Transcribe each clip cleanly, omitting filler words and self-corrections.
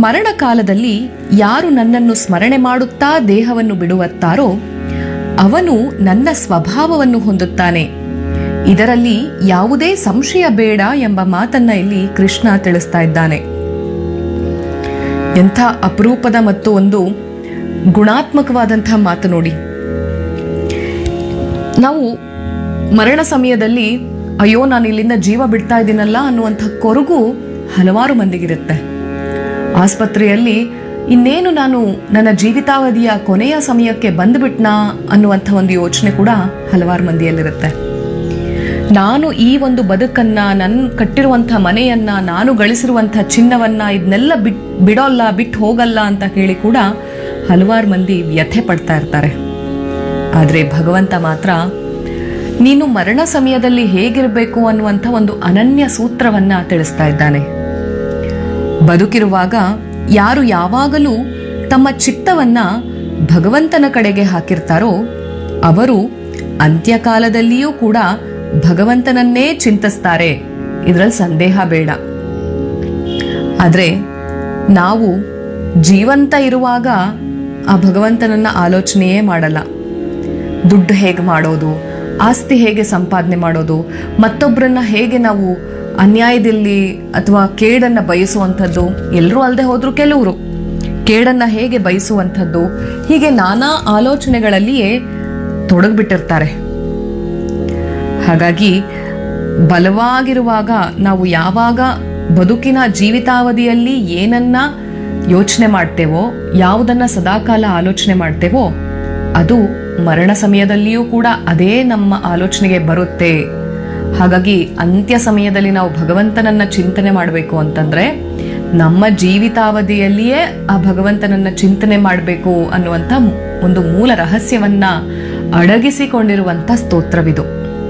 ಮರಣ ಕಾಲದಲ್ಲಿ ಯಾರು ನನ್ನನ್ನು ಸ್ಮರಣೆ ಮಾಡುತ್ತಾ ದೇಹವನ್ನು ಬಿಡುವತ್ತಾರೋ ಅವನು ನನ್ನ ಸ್ವಭಾವವನ್ನು ಹೊಂದುತ್ತಾನೆ. ಇದರಲ್ಲಿ ಯಾವುದೇ ಸಂಶಯ ಬೇಡ ಎಂಬ ಮಾತನ್ನ ಇಲ್ಲಿ ಕೃಷ್ಣ ತಿಳಿಸ್ತಾ ಇದ್ದಾನೆ. ಎಂಥ ಅಪರೂಪದ ಮತ್ತು ಒಂದು ಗುಣಾತ್ಮಕವಾದಂತಹ ಮಾತು ನೋಡಿ. ನಾವು ಮರಣ ಸಮಯದಲ್ಲಿ ಅಯ್ಯೋ ನಾನು ಇಲ್ಲಿಂದ ಜೀವ ಬಿಡ್ತಾ ಇದ್ದೀನಲ್ಲ ಅನ್ನುವಂಥ ಕೊರಗು ಹಲವಾರು ಮಂದಿಗಿರುತ್ತೆ. ಆಸ್ಪತ್ರೆಯಲ್ಲಿ ಇನ್ನೇನು ನಾನು ನನ್ನ ಜೀವಿತಾವಧಿಯ ಕೊನೆಯ ಸಮಯಕ್ಕೆ ಬಂದುಬಿಟ್ನಾ ಅನ್ನುವಂಥ ಒಂದು ಯೋಚನೆ ಕೂಡ ಹಲವಾರು ಮಂದಿಯಲ್ಲಿರುತ್ತೆ. ನಾನು ಈ ಒಂದು ಬದುಕನ್ನ, ನನ್ನ ಕಟ್ಟಿರುವಂಥ ಮನೆಯನ್ನ, ನಾನು ಗಳಿಸಿರುವಂಥ ಚಿನ್ನವನ್ನ ಇದನ್ನೆಲ್ಲ ಬಿಡೋಲ್ಲ, ಬಿಟ್ಟು ಹೋಗಲ್ಲ ಅಂತ ಹೇಳಿ ಕೂಡ ಹಲವಾರು ಮಂದಿ ವ್ಯಥೆ ಪಡ್ತಾ ಇರ್ತಾರೆ. ಆದರೆ ಭಗವಂತ ಮಾತ್ರ ನೀನು ಮರಣ ಸಮಯದಲ್ಲಿ ಹೇಗಿರಬೇಕು ಅನ್ನುವಂಥ ಒಂದು ಅನನ್ಯ ಸೂತ್ರವನ್ನ ತಿಳಿಸ್ತಾ ಇದ್ದಾನೆ. ಬದುಕಿರುವಾಗ ಯಾರು ಯಾವಾಗಲೂ ತಮ್ಮ ಚಿತ್ತವನ್ನ ಭಗವಂತನ ಕಡೆಗೆ ಹಾಕಿರ್ತಾರೋ ಅವರು ಅಂತ್ಯಕಾಲದಲ್ಲಿಯೂ ಕೂಡ ಭಗವಂತನನ್ನೇ ಚಿಂತಿಸ್ತಾರೆ. ಇದರಲ್ಲಿ ಸಂದೇಹ ಬೇಡ. ಆದರೆ ನಾವು ಜೀವಂತ ಇರುವಾಗ ಆ ಭಗವಂತನನ್ನ ಆಲೋಚನೆಯೇ ಮಾಡಲ್ಲ. ದುಡ್ಡು ಹೇಗೆ ಮಾಡೋದು, ಆಸ್ತಿ ಹೇಗೆ ಸಂಪಾದನೆ ಮಾಡೋದು, ಮತ್ತೊಬ್ಬರನ್ನ ಹೇಗೆ ನಾವು ಅನ್ಯಾಯದಲ್ಲಿ ಅಥವಾ ಕೇಡನ್ನ ಬಯಸುವಂಥದ್ದು, ಎಲ್ಲರೂ ಅಲ್ಲದೆ ಹೋದ್ರು ಕೆಲವರು ಕೇಡನ್ನ ಹೇಗೆ ಬಯಸುವಂಥದ್ದು, ಹೀಗೆ ನಾನಾ ಆಲೋಚನೆಗಳಲ್ಲಿಯೇ ತೊಡಗಿಬಿಟ್ಟಿರ್ತಾರೆ. ಹಾಗಾಗಿ ಬಲವಾಗಿರುವಾಗ ನಾವು ಯಾವಾಗ ಬದುಕಿನ ಜೀವಿತಾವಧಿಯಲ್ಲಿ ಏನನ್ನ ಯೋಚನೆ ಮಾಡ್ತೇವೋ, ಯಾವುದನ್ನ ಸದಾಕಾಲ ಆಲೋಚನೆ ಮಾಡ್ತೇವೋ ಅದು ಮರಣ ಸಮಯದಲ್ಲಿಯೂ ಕೂಡ ಅದೇ ನಮ್ಮ ಆಲೋಚನೆಗೆ ಬರುತ್ತೆ. ಹಾಗಾಗಿ ಅಂತ್ಯ ಸಮಯದಲ್ಲಿ ನಾವು ಭಗವಂತನನ್ನ ಚಿಂತನೆ ಮಾಡಬೇಕು ಅಂತಂದ್ರೆ ನಮ್ಮ ಜೀವಿತಾವಧಿಯಲ್ಲಿಯೇ ಆ ಭಗವಂತನನ್ನ ಚಿಂತನೆ ಮಾಡಬೇಕು ಅನ್ನುವಂಥ ಒಂದು ಮೂಲ ರಹಸ್ಯವನ್ನ ಅಡಗಿಸಿಕೊಂಡಿರುವಂಥ ಸ್ತೋತ್ರವಿದು.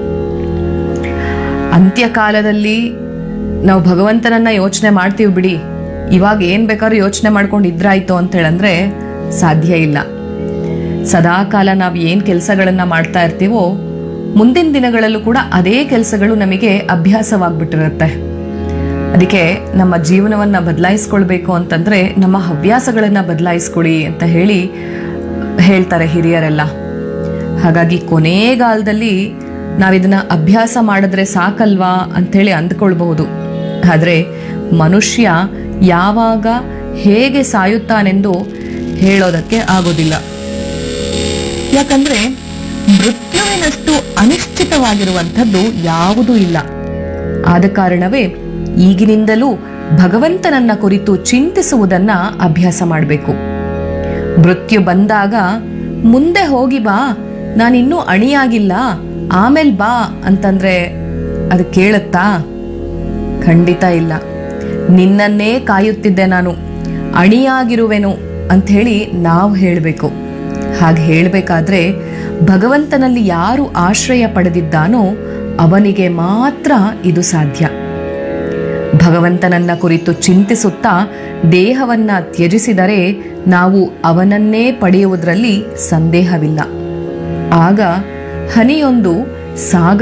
ಅಂತ್ಯಕಾಲದಲ್ಲಿ ನಾವು ಭಗವಂತನನ್ನ ಯೋಚನೆ ಮಾಡ್ತೀವಿ ಬಿಡಿ, ಇವಾಗ ಏನ್ ಬೇಕಾದ್ರೂ ಯೋಚನೆ ಮಾಡ್ಕೊಂಡು ಇದ್ರಾಯ್ತು ಅಂತ ಹೇಳಂದ್ರೆ ಸಾಧ್ಯ ಇಲ್ಲ. ಸದಾಕಾಲ ನಾವು ಏನ್ ಕೆಲಸಗಳನ್ನ ಮಾಡ್ತಾ ಇರ್ತೀವೋ ಮುಂದಿನ ದಿನಗಳಲ್ಲೂ ಕೂಡ ಅದೇ ಕೆಲಸಗಳು ನಮಗೆ ಅಭ್ಯಾಸವಾಗ್ಬಿಟ್ಟಿರುತ್ತೆ. ಅದಕ್ಕೆ ನಮ್ಮ ಜೀವನವನ್ನ ಬದಲಾಯಿಸ್ಕೊಳ್ಬೇಕು ಅಂತಂದ್ರೆ ನಮ್ಮ ಹವ್ಯಾಸಗಳನ್ನ ಬದಲಾಯಿಸ್ಕೊಳ್ಳಿ ಅಂತ ಹೇಳ್ತಾರೆ ಹಿರಿಯರೆಲ್ಲ. ಹಾಗಾಗಿ ಕೊನೆಗಾಲದಲ್ಲಿ ನಾವಿದನ್ನ ಅಭ್ಯಾಸ ಮಾಡಿದ್ರೆ ಸಾಕಲ್ವಾ ಅಂಥೇಳಿ ಅಂದ್ಕೊಳ್ಬಹುದು. ಆದರೆ ಮನುಷ್ಯ ಯಾವಾಗ ಹೇಗೆ ಸಾಯುತ್ತಾನೆಂದು ಹೇಳೋದಕ್ಕೆ ಆಗೋದಿಲ್ಲ. ಯಾಕಂದ್ರೆ ಮೃತ್ಯುವಿನಷ್ಟು ಅನಿಶ್ಚಿತವಾಗಿರುವಂಥದ್ದು ಯಾವುದೂ ಇಲ್ಲ. ಆದ ಕಾರಣವೇ ಈಗಿನಿಂದಲೂ ಭಗವಂತನನ್ನ ಕುರಿತು ಚಿಂತಿಸುವುದನ್ನ ಅಭ್ಯಾಸ ಮಾಡಬೇಕು. ಮೃತ್ಯು ಬಂದಾಗ ಮುಂದೆ ಹೋಗಿ ಬಾ, ನಾನಿನ್ನೂ ಅಣಿಯಾಗಿಲ್ಲ, ಆಮೇಲೆ ಬಾ ಅಂತಂದ್ರೆ ಅದು ಕೇಳುತ್ತಾ? ಖಂಡಿತ ಇಲ್ಲ. ನಿನ್ನನ್ನೇ ಕಾಯುತ್ತಿದ್ದೆ ನಾನು, ಅಣಿಯಾಗಿರುವೆನು ಅಂಥೇಳಿ ನಾವು ಹೇಳಬೇಕು. ಹಾಗೆ ಹೇಳಬೇಕಾದ್ರೆ ಭಗವಂತನಲ್ಲಿ ಯಾರು ಆಶ್ರಯ ಪಡೆದಿದ್ದಾನೋ ಅವನಿಗೆ ಮಾತ್ರ ಇದು ಸಾಧ್ಯ. ಭಗವಂತನನ್ನ ಕುರಿತು ಚಿಂತಿಸುತ್ತಾ ದೇಹವನ್ನ ತ್ಯಜಿಸಿದರೆ ನಾವು ಅವನನ್ನೇ ಪಡೆಯುವುದರಲ್ಲಿ ಸಂದೇಹವಿಲ್ಲ. ಆಗ ಹನಿಯೊಂದು ಸಾಗರ